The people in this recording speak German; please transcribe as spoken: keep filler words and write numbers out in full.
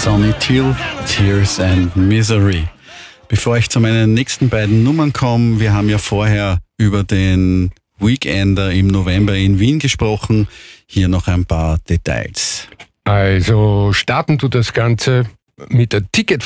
Sonny Till, Tears and Misery. Bevor ich zu meinen nächsten beiden Nummern komme, wir haben ja vorher über den Weekender im November in Wien gesprochen. Hier noch ein paar Details. Also starten tut das Ganze mit der Ticket